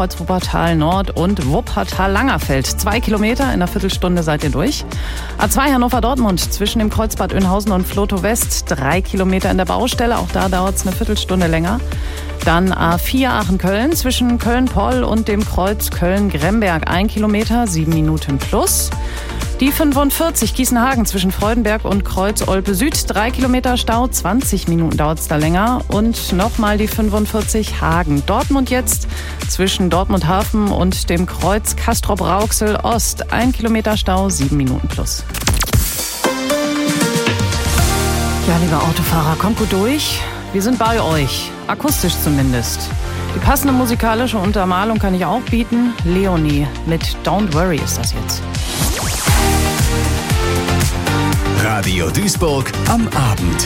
Kreuz Wuppertal Nord und Wuppertal-Langerfeld. 2 Kilometer, in einer Viertelstunde seid ihr durch. A2 Hannover-Dortmund zwischen dem Kreuz Bad Oeynhausen und Vlotho West. 3 Kilometer in der Baustelle, auch da dauert es eine Viertelstunde länger. Dann A4 Aachen-Köln zwischen Köln-Poll und dem Kreuz Köln-Gremberg. 1 Kilometer, 7 Minuten plus. Die 45 Gießen-Hagen zwischen Freudenberg und Kreuz Olpe Süd. 3 Kilometer Stau, 20 Minuten dauert es da länger. Und nochmal die 45 Hagen. Dortmund jetzt zwischen Dortmund Hafen und dem Kreuz Castrop-Rauxel Ost. 1 Kilometer Stau, 7 Minuten plus. Ja, liebe Autofahrer, kommt gut durch. Wir sind bei euch, akustisch zumindest. Die passende musikalische Untermalung kann ich auch bieten. Leonie mit Don't Worry ist das jetzt. Radio Duisburg am Abend.